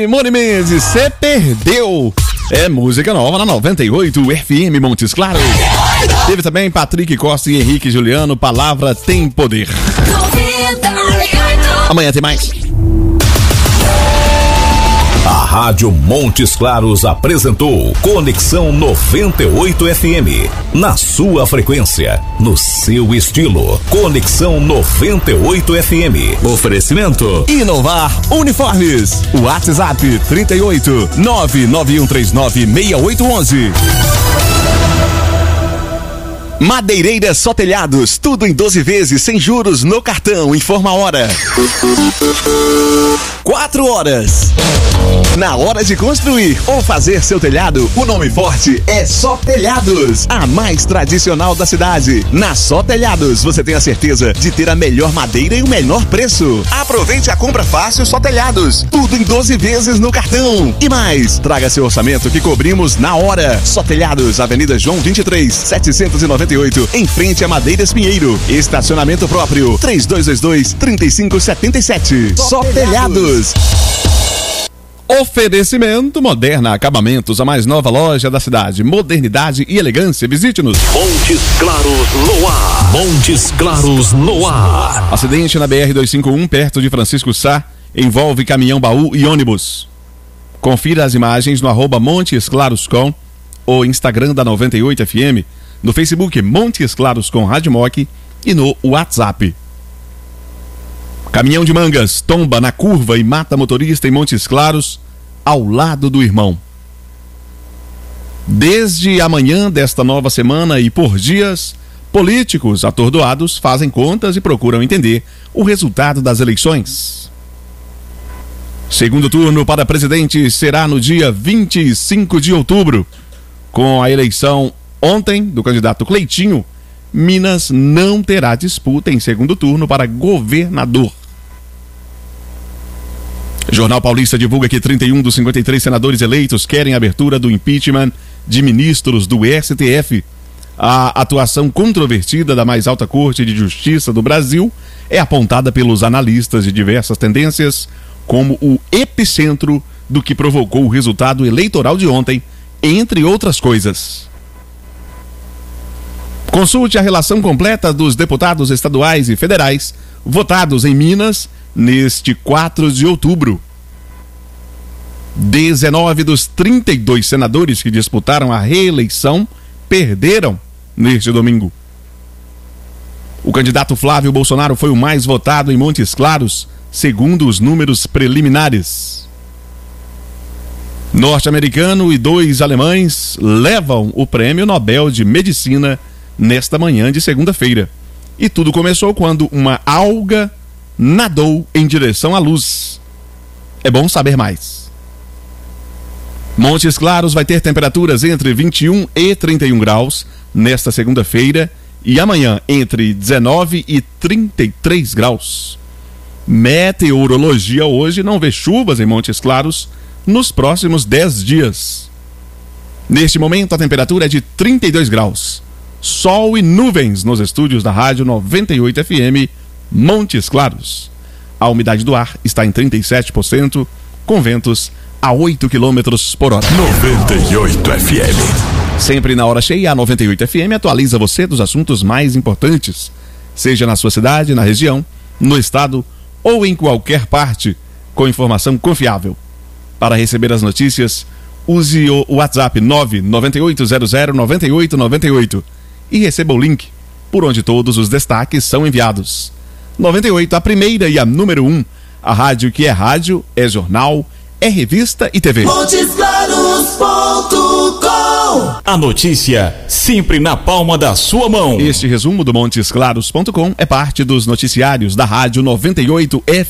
Simone Mendes, cê perdeu. É música nova na 98 FM Montes Claros. Teve também Patrick Costa e Henrique Juliano, Palavra Tem Poder. Amanhã tem mais. A Rádio Montes Claros apresentou Conexão 98 FM. Na sua frequência, no seu estilo. Conexão 98 FM. Oferecimento: Inovar Uniformes. WhatsApp 38 99139 6811. Madeireiras Só Telhados, tudo em 12 vezes, sem juros, no cartão. Informa a hora. 4 horas. Na hora de construir ou fazer seu telhado, o nome forte é Só Telhados, a mais tradicional da cidade. Na Só Telhados, você tem a certeza de ter a melhor madeira e o menor preço. Aproveite a compra fácil Só Telhados, tudo em 12 vezes no cartão. E mais, traga seu orçamento que cobrimos na hora. Só Telhados, Avenida João 23, 798, em frente a Madeiras Pinheiro. Estacionamento próprio, 3222-3577. Só Telhados. Oferecimento Moderna Acabamentos, a mais nova loja da cidade. Modernidade e elegância. Visite-nos. Montes Claros no ar. Montes Claros no ar. Acidente na BR-251, perto de Francisco Sá, envolve caminhão baú e ônibus. Confira as imagens no @Montes Claros com, ou Instagram da 98 FM, no Facebook Montes Claros com Rádio Moc e no WhatsApp. Caminhão de Mangas tomba na curva e mata motorista em Montes Claros, ao lado do irmão. Desde amanhã desta nova semana e por dias, políticos atordoados fazem contas e procuram entender o resultado das eleições. Segundo turno para presidente será no dia 25 de outubro. Com a eleição ontem do candidato Cleitinho, Minas não terá disputa em segundo turno para governador. Jornal Paulista divulga que 31 dos 53 senadores eleitos querem a abertura do impeachment de ministros do STF. A atuação controvertida da mais alta corte de justiça do Brasil é apontada pelos analistas de diversas tendências como o epicentro do que provocou o resultado eleitoral de ontem, entre outras coisas. Consulte a relação completa dos deputados estaduais e federais votados em Minas neste 4 de outubro. 19 dos 32 senadores que disputaram a reeleição perderam neste domingo. O candidato Flávio Bolsonaro foi o mais votado em Montes Claros, segundo os números preliminares. Norte-americano e 2 alemães levam o Prêmio Nobel de Medicina nesta manhã de segunda-feira. E tudo começou quando uma alga nadou em direção à luz. É bom saber mais. Montes Claros vai ter temperaturas entre 21 e 31 graus nesta segunda-feira e amanhã entre 19 e 33 graus. Meteorologia hoje não vê chuvas em Montes Claros nos próximos 10 dias. Neste momento a temperatura é de 32 graus. Sol e nuvens nos estúdios da Rádio 98 FM Montes Claros. A umidade do ar está em 37%, com ventos a 8 km por hora. 98 FM. Sempre na hora cheia, a 98 FM atualiza você dos assuntos mais importantes, seja na sua cidade, na região, no estado ou em qualquer parte, com informação confiável. Para receber as notícias, use o WhatsApp 998009898 e receba o link por onde todos os destaques são enviados. 98, a primeira e a número 1, a rádio que é rádio, é jornal, é revista e TV. MontesClaros.com. A notícia sempre na palma da sua mão. Este resumo do MontesClaros.com é parte dos noticiários da Rádio 98 FM.